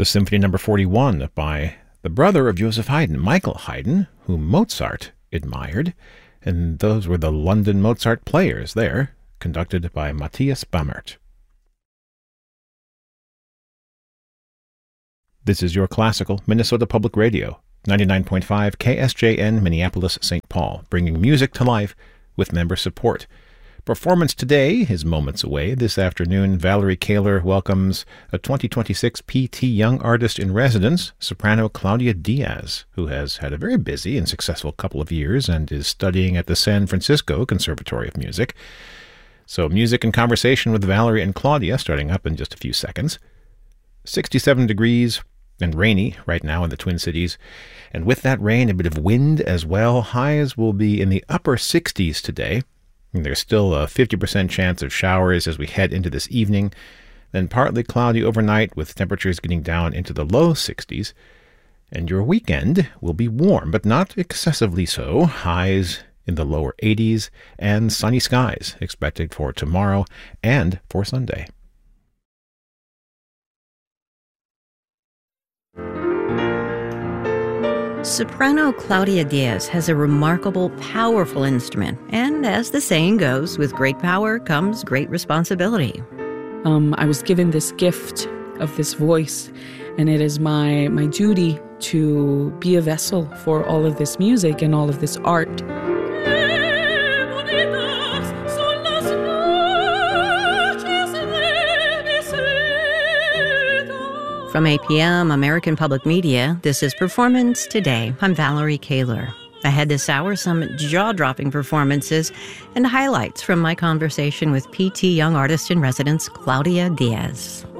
the Symphony No. 41 by the brother of Joseph Haydn, Michael Haydn, whom Mozart admired, and those were the London Mozart Players there, conducted by Matthias Bammert. This is your classical Minnesota Public Radio, 99.5 KSJN Minneapolis, St. Paul, bringing music to life with member support. Performance today is moments away. This afternoon, Valerie Kaler welcomes a 2026 PT Young Artist in Residence, soprano Claudia Diaz, who has had a very busy and successful couple of years and is studying at the San Francisco Conservatory of Music. So music and conversation with Valerie and Claudia starting up in just a few seconds. 67 degrees and rainy right now in the Twin Cities. And with that rain, a bit of wind as well. Highs will be in the upper 60s today. And there's still a 50% chance of showers as we head into this evening. Then partly cloudy overnight with temperatures getting down into the low 60s. And your weekend will be warm, but not excessively so. Highs in the lower 80s and sunny skies expected for tomorrow and for Sunday. Soprano Claudia Diaz has a remarkable, powerful instrument, and as the saying goes, with great power comes great responsibility. I was given this gift of this voice, and it is my duty to be a vessel for all of this music and all of this art. From APM, American Public Media, this is Performance Today. I'm Valerie Kaler. Ahead this hour, some jaw-dropping performances and highlights from my conversation with PT Young Artist in Residence, Claudia Diaz.